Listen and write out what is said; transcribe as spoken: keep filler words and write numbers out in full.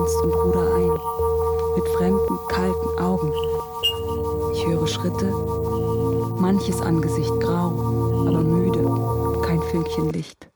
Dienst und ruder ein, mit fremden, kalten Augen. Ich höre Schritte, manches Angesicht grau, aber müde, kein Fünkchen Licht.